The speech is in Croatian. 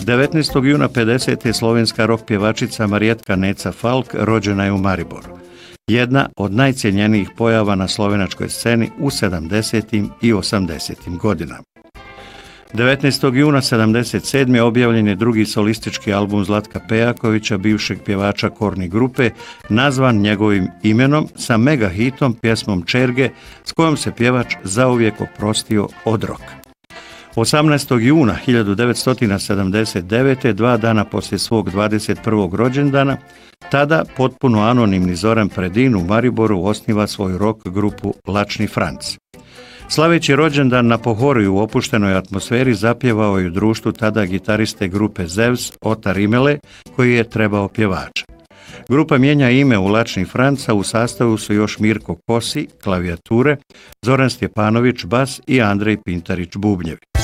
19. juna 50. slovenska rock pjevačica Marijetka Neca Falk rođena je u Mariboru. Jedna od najcijenjenijih pojava na slovenačkoj sceni u 70. i 80. godinama. 19. juna 77. objavljen je drugi solistički album Zlatka Pejakovića, bivšeg pjevača Korni grupe, nazvan njegovim imenom, sa mega hitom pjesmom Čerge, s kojom se pjevač zauvijek oprostio od roka. 18. juna 1979. 2 dana poslije svog 21. rođendana, tada potpuno anonimni Zoran Predin u Mariboru osniva svoju rock grupu Lačni Franc. Slaveći rođendan na Pohori u opuštenoj atmosferi zapjevao je u društvu tada gitariste grupe Zevs Ota Rimele, koji je trebao pjevača. Grupa mijenja ime u Lačni Franc, a u sastavu su još Mirko Kosi, klavijature, Zoran Stjepanović, bas i Andrej Pintarić, bubnjevi.